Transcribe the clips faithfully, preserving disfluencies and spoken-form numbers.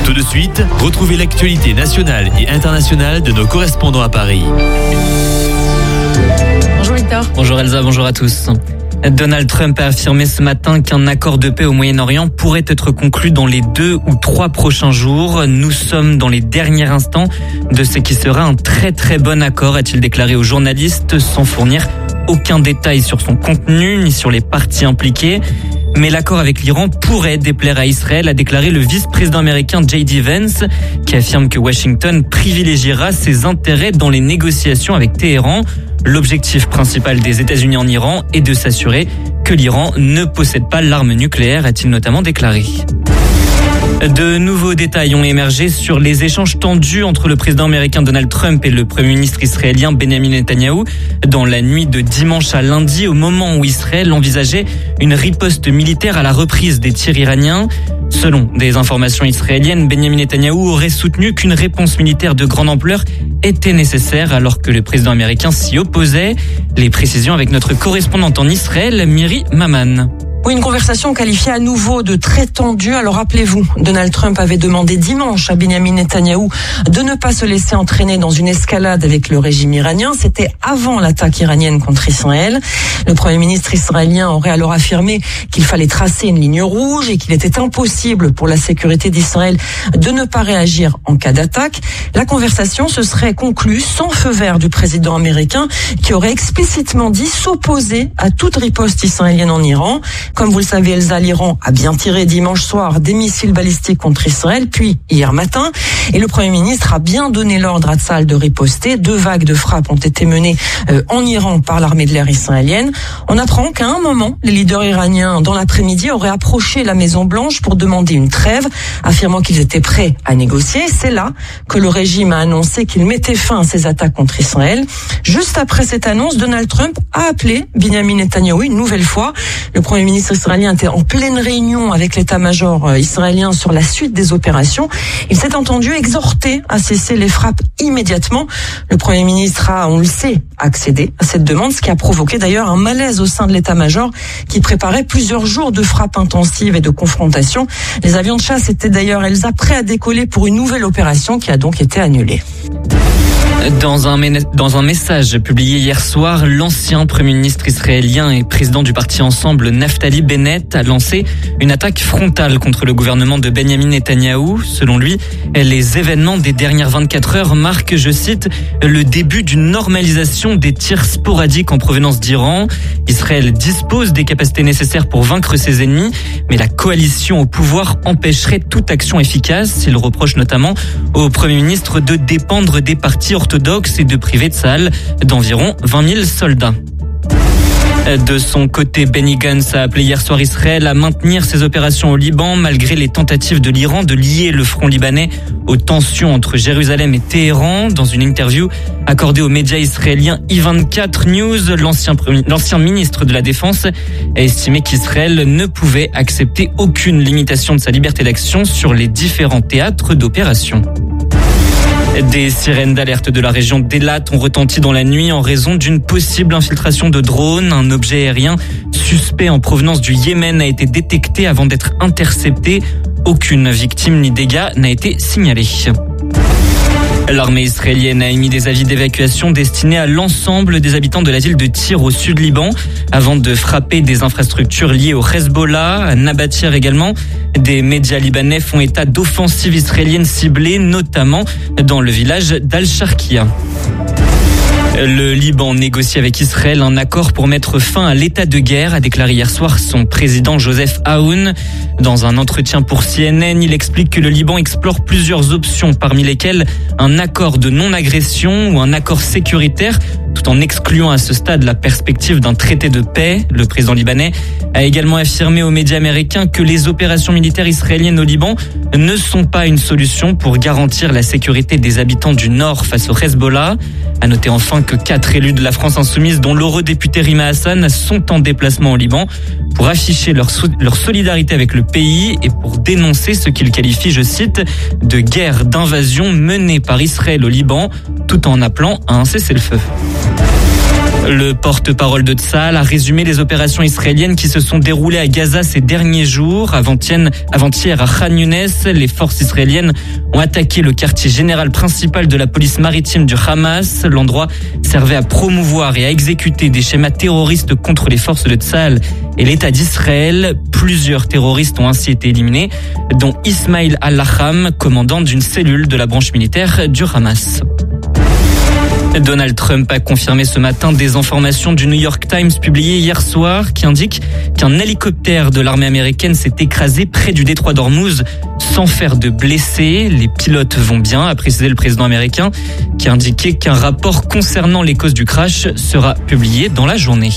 Tout de suite, retrouvez l'actualité nationale et internationale de nos correspondants à Paris. Bonjour Victor. Bonjour Elsa, bonjour à tous. Donald Trump a affirmé ce matin qu'un accord de paix au Moyen-Orient pourrait être conclu dans les deux ou trois prochains jours. Nous sommes dans les derniers instants de ce qui sera un très très bon accord, a-t-il déclaré aux journalistes, sans fournir aucun détail sur son contenu ni sur les parties impliquées. Mais l'accord avec l'Iran pourrait déplaire à Israël, a déclaré le vice-président américain J D Vance, qui affirme que Washington privilégiera ses intérêts dans les négociations avec Téhéran. L'objectif principal des États-Unis en Iran est de s'assurer que l'Iran ne possède pas l'arme nucléaire, a-t-il notamment déclaré. De nouveaux détails ont émergé sur les échanges tendus entre le président américain Donald Trump et le premier ministre israélien Benjamin Netanyahou dans la nuit de dimanche à lundi, au moment où Israël envisageait une riposte militaire à la reprise des tirs iraniens. Selon des informations israéliennes, Benjamin Netanyahou aurait soutenu qu'une réponse militaire de grande ampleur était nécessaire alors que le président américain s'y opposait. Les précisions avec notre correspondante en Israël, Miri Maman. Oui, une conversation qualifiée à nouveau de très tendue. Alors rappelez-vous, Donald Trump avait demandé dimanche à Benjamin Netanyahou de ne pas se laisser entraîner dans une escalade avec le régime iranien. C'était avant l'attaque iranienne contre Israël. Le Premier ministre israélien aurait alors affirmé qu'il fallait tracer une ligne rouge et qu'il était impossible pour la sécurité d'Israël de ne pas réagir en cas d'attaque. La conversation se serait conclue sans feu vert du président américain qui aurait explicitement dit s'opposer à toute riposte israélienne en Iran. Comme vous le savez, Elsa, l'Iran a bien tiré dimanche soir des missiles balistiques contre Israël, puis hier matin. Et le Premier ministre a bien donné l'ordre à Tzahal de riposter. Deux vagues de frappes ont été menées euh, en Iran par l'armée de l'air israélienne. On apprend qu'à un moment, les leaders iraniens, dans l'après-midi, auraient approché la Maison-Blanche pour demander une trêve, affirmant qu'ils étaient prêts à négocier. C'est là que le régime a annoncé qu'il mettait fin à ses attaques contre Israël. Juste après cette annonce, Donald Trump a appelé Benjamin Netanyahou une nouvelle fois. Le Premier ministre israélien était en pleine réunion avec l'état-major israélien sur la suite des opérations. Il s'est entendu exhorter à cesser les frappes immédiatement. Le Premier ministre a, on le sait, accédé à cette demande, ce qui a provoqué d'ailleurs un malaise au sein de l'état-major qui préparait plusieurs jours de frappes intensives et de confrontations. Les avions de chasse étaient d'ailleurs, Elsa, prêts à décoller pour une nouvelle opération qui a donc été annulée. Dans un, dans un message publié hier soir, l'ancien Premier ministre israélien et président du parti Ensemble, Naftali Bennett, a lancé une attaque frontale contre le gouvernement de Benjamin Netanyahou. Selon lui, les événements des dernières vingt-quatre heures marquent, je cite, le début d'une normalisation des tirs sporadiques en provenance d'Iran. Israël dispose des capacités nécessaires pour vaincre ses ennemis, mais la coalition au pouvoir empêcherait toute action efficace. Il reproche notamment au Premier ministre de dépendre des partis orthodoxes et de priver Tzahal d'environ vingt mille soldats. De son côté, Benny Gantz a appelé hier soir Israël à maintenir ses opérations au Liban malgré les tentatives de l'Iran de lier le front libanais aux tensions entre Jérusalem et Téhéran. Dans une interview accordée aux médias israéliens I vingt-quatre News, l'ancien, l'ancien ministre de la Défense a estimé qu'Israël ne pouvait accepter aucune limitation de sa liberté d'action sur les différents théâtres d'opération. Des sirènes d'alerte de la région d'Eilat ont retenti dans la nuit en raison d'une possible infiltration de drones. Un objet aérien suspect en provenance du Yémen a été détecté avant d'être intercepté. Aucune victime ni dégâts n'a été signalée. L'armée israélienne a émis des avis d'évacuation destinés à l'ensemble des habitants de la ville de Tyr au sud Liban avant de frapper des infrastructures liées au Hezbollah, à Nabatir également. Des médias libanais font état d'offensives israéliennes ciblées, notamment dans le village d'Al-Sharqiya. Le Liban négocie avec Israël un accord pour mettre fin à l'état de guerre, a déclaré hier soir son président Joseph Aoun. Dans un entretien pour C N N, il explique que le Liban explore plusieurs options, parmi lesquelles un accord de non-agression ou un accord sécuritaire, tout en excluant à ce stade la perspective d'un traité de paix. Le président libanais a également affirmé aux médias américains que les opérations militaires israéliennes au Liban ne sont pas une solution pour garantir la sécurité des habitants du Nord face au Hezbollah. À noter enfin que quatre élus de la France insoumise, dont l'eurodéputé Rima Hassan, sont en déplacement au Liban pour afficher leur, leur solidarité avec le pays et pour dénoncer ce qu'ils qualifient, je cite, de guerre d'invasion menée par Israël au Liban, tout en appelant à un cessez-le-feu. Le porte-parole de Tsahal a résumé les opérations israéliennes qui se sont déroulées à Gaza ces derniers jours. Avant-hier, avant-hier à Khan Younes, les forces israéliennes ont attaqué le quartier général principal de la police maritime du Hamas. L'endroit servait à promouvoir et à exécuter des schémas terroristes contre les forces de Tsahal et l'État d'Israël. Plusieurs terroristes ont ainsi été éliminés, dont Ismail al-Laham, commandant d'une cellule de la branche militaire du Hamas. Donald Trump a confirmé ce matin des informations du New York Times publiées hier soir qui indiquent qu'un hélicoptère de l'armée américaine s'est écrasé près du détroit d'Ormuz sans faire de blessés. Les pilotes vont bien, a précisé le président américain, qui a indiqué qu'un rapport concernant les causes du crash sera publié dans la journée.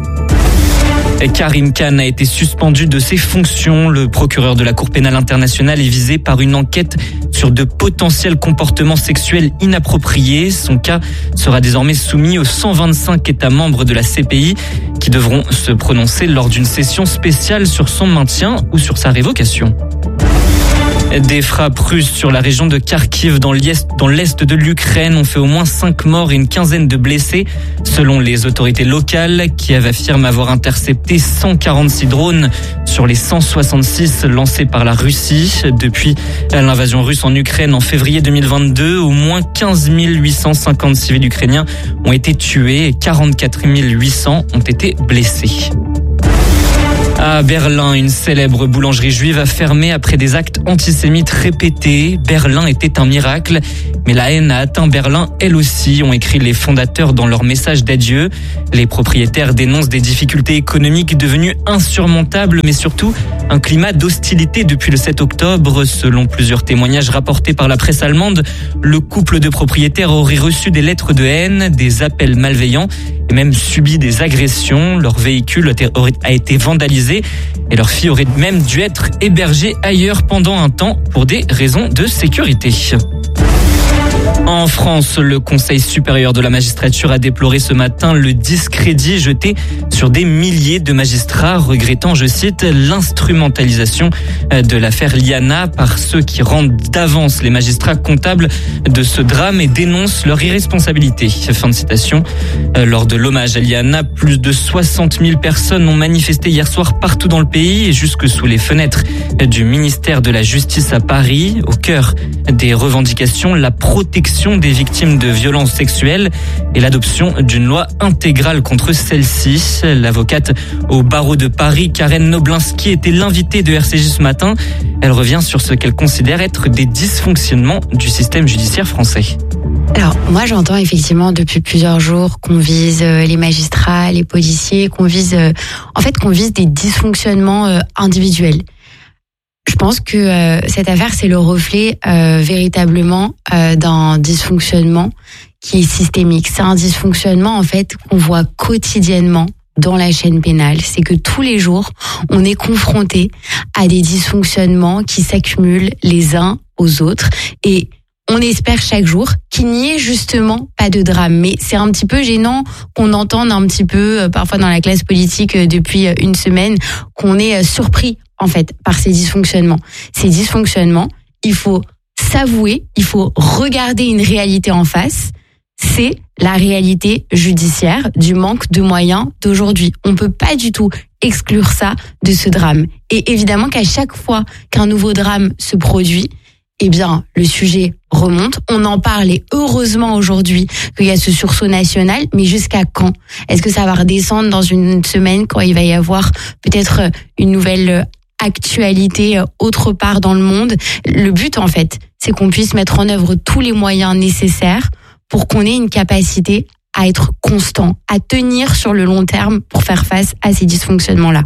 Karim Khan a été suspendu de ses fonctions. Le procureur de la Cour pénale internationale est visé par une enquête sur de potentiels comportements sexuels inappropriés. Son cas sera désormais soumis aux cent vingt-cinq États membres de la C P I qui devront se prononcer lors d'une session spéciale sur son maintien ou sur sa révocation. Des frappes russes sur la région de Kharkiv dans l'est, dans l'est de l'Ukraine ont fait au moins cinq morts et une quinzaine de blessés. Selon les autorités locales, Kiev affirme avoir intercepté cent quarante-six drones sur les cent soixante-six lancés par la Russie. Depuis l'invasion russe en Ukraine en février deux mille vingt-deux, au moins quinze mille huit cent cinquante civils ukrainiens ont été tués et quarante-quatre mille huit cents ont été blessés. À Berlin, une célèbre boulangerie juive a fermé après des actes antisémites répétés. Berlin était un miracle, mais la haine a atteint Berlin elle aussi, ont écrit les fondateurs dans leur message d'adieu. Les propriétaires dénoncent des difficultés économiques devenues insurmontables, mais surtout un climat d'hostilité depuis le sept octobre. Selon plusieurs témoignages rapportés par la presse allemande, le couple de propriétaires aurait reçu des lettres de haine, des appels malveillants et même subi des agressions. Leur véhicule a été vandalisé et leur fille aurait même dû être hébergée ailleurs pendant un temps pour des raisons de sécurité. En France, le Conseil supérieur de la magistrature a déploré ce matin le discrédit jeté sur des milliers de magistrats, regrettant, je cite, l'instrumentalisation de l'affaire Liana par ceux qui rendent d'avance les magistrats comptables de ce drame et dénoncent leur irresponsabilité. Fin de citation. Lors de l'hommage à Liana, plus de soixante mille personnes ont manifesté hier soir partout dans le pays et jusque sous les fenêtres du ministère de la Justice à Paris. Au cœur des revendications, la protection des victimes de violences sexuelles et l'adoption d'une loi intégrale contre celle-ci. L'avocate au barreau de Paris, Karen Noblinski, était l'invitée de R C J ce matin. Elle revient sur ce qu'elle considère être des dysfonctionnements du système judiciaire français. Alors, moi, j'entends effectivement depuis plusieurs jours qu'on vise les magistrats, les policiers, qu'on vise, en fait, qu'on vise des dysfonctionnements individuels. Je pense que euh, cette affaire, c'est le reflet euh, véritablement euh, d'un dysfonctionnement qui est systémique. C'est un dysfonctionnement, en fait, qu'on voit quotidiennement dans la chaîne pénale. C'est que tous les jours, on est confronté à des dysfonctionnements qui s'accumulent les uns aux autres et on espère chaque jour qu'il n'y ait justement pas de drame. Mais c'est un petit peu gênant qu'on entende un petit peu, parfois dans la classe politique depuis une semaine, qu'on est surpris en fait par ces dysfonctionnements. Ces dysfonctionnements, il faut s'avouer, il faut regarder une réalité en face. C'est la réalité judiciaire du manque de moyens d'aujourd'hui. On ne peut pas du tout exclure ça de ce drame. Et évidemment qu'à chaque fois qu'un nouveau drame se produit, eh bien, le sujet remonte. On en parle et heureusement aujourd'hui qu'il y a ce sursaut national. Mais jusqu'à quand? Est-ce que ça va redescendre dans une semaine quand il va y avoir peut-être une nouvelle actualité autre part dans le monde? Le but, en fait, c'est qu'on puisse mettre en œuvre tous les moyens nécessaires pour qu'on ait une capacité à être constant, à tenir sur le long terme pour faire face à ces dysfonctionnements-là.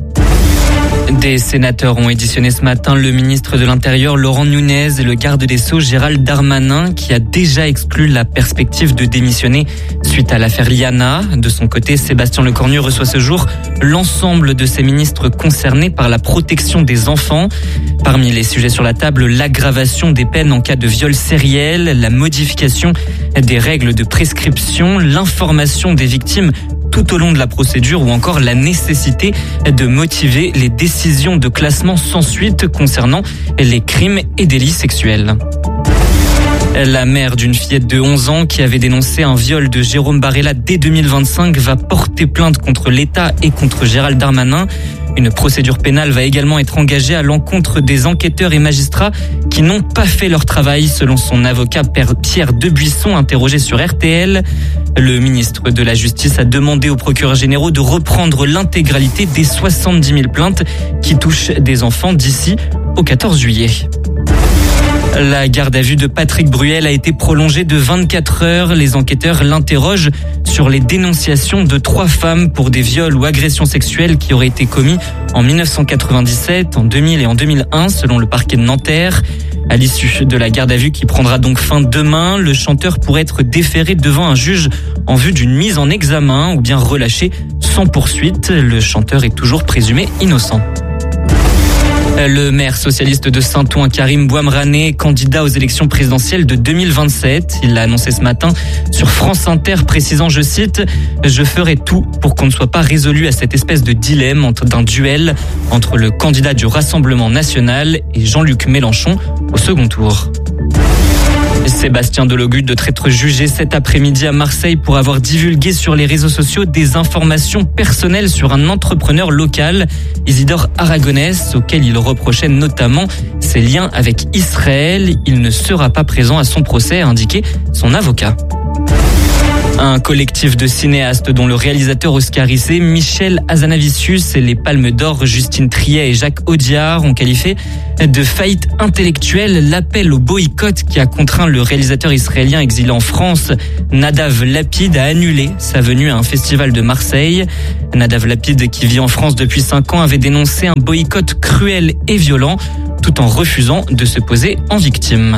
Des sénateurs ont éditionné ce matin le ministre de l'Intérieur Laurent Nunez et le garde des Sceaux Gérald Darmanin qui a déjà exclu la perspective de démissionner suite à l'affaire Liana. De son côté, Sébastien Lecornu reçoit ce jour l'ensemble de ses ministres concernés par la protection des enfants. Parmi les sujets sur la table, l'aggravation des peines en cas de viol sériel, la modification des règles de prescription, l'information des victimes tout au long de la procédure ou encore la nécessité de motiver les décisions de classement sans suite concernant les crimes et délits sexuels. La mère d'une fillette de onze ans qui avait dénoncé un viol de Jérôme Barella dès deux mille vingt-cinq va porter plainte contre l'État et contre Gérald Darmanin. Une procédure pénale va également être engagée à l'encontre des enquêteurs et magistrats qui n'ont pas fait leur travail, selon son avocat Pierre Debuisson, interrogé sur R T L. Le ministre de la Justice a demandé aux procureurs généraux de reprendre l'intégralité des soixante-dix mille plaintes qui touchent des enfants d'ici au quatorze juillet. La garde à vue de Patrick Bruel a été prolongée de vingt-quatre heures. Les enquêteurs l'interrogent sur les dénonciations de trois femmes pour des viols ou agressions sexuelles qui auraient été commis en dix-neuf cent quatre-vingt-dix-sept, en deux mille et en deux mille un, selon le parquet de Nanterre. À l'issue de la garde à vue qui prendra donc fin demain, le chanteur pourrait être déféré devant un juge en vue d'une mise en examen ou bien relâché sans poursuite. Le chanteur est toujours présumé innocent. Le maire socialiste de Saint-Ouen, Karim Bouamrané, candidat aux élections présidentielles de deux mille vingt-sept. Il l'a annoncé ce matin sur France Inter, précisant, je cite, « Je ferai tout pour qu'on ne soit pas résolu à cette espèce de dilemme entre d'un duel entre le candidat du Rassemblement national et Jean-Luc Mélenchon au second tour. » Sébastien Delogu doit être jugé cet après-midi à Marseille pour avoir divulgué sur les réseaux sociaux des informations personnelles sur un entrepreneur local, Isidore Aragonès, auquel il reprochait notamment ses liens avec Israël. Il ne sera pas présent à son procès, a indiqué son avocat. Un collectif de cinéastes dont le réalisateur oscarisé Michel Hazanavicius et les Palmes d'Or Justine Triet et Jacques Audiard ont qualifié de faillite intellectuelle l'appel au boycott qui a contraint le réalisateur israélien exilé en France, Nadav Lapid, à annuler sa venue à un festival de Marseille. Nadav Lapid, qui vit en France depuis cinq ans, avait dénoncé un boycott cruel et violent tout en refusant de se poser en victime.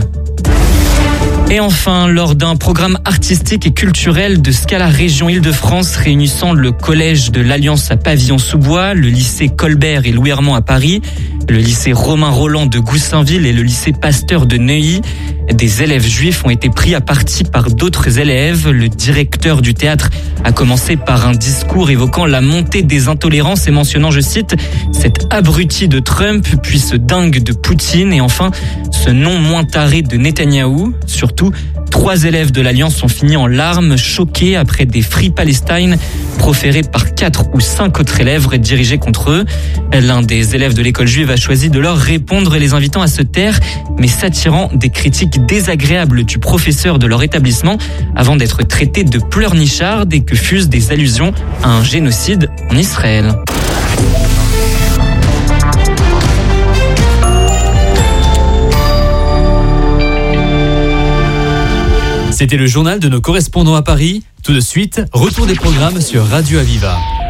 Et enfin, lors d'un programme artistique et culturel de Scala Région Île-de-France réunissant le collège de l'Alliance à Pavillon-sous-Bois, le lycée Colbert et Louis Armand à Paris, le lycée Romain Roland de Goussainville et le lycée Pasteur de Neuilly, des élèves juifs ont été pris à partie par d'autres élèves. Le directeur du théâtre a commencé par un discours évoquant la montée des intolérances et mentionnant, je cite, « cet abruti de Trump, puis ce dingue de Poutine et enfin ce nom moins taré de Netanyahou ». Surtout, trois élèves de l'Alliance ont fini en larmes, choqués après des Free Palestine proférés par quatre ou cinq autres élèves dirigés contre eux. L'un des élèves de l'école juive a choisi de leur répondre, les invitant à se taire, mais s'attirant des critiques désagréables du professeur de leur établissement avant d'être traité de pleurnichards et que fusent des allusions à un génocide en Israël. C'était le journal de nos correspondants à Paris. Tout de suite, retour des programmes sur Radio Aviva.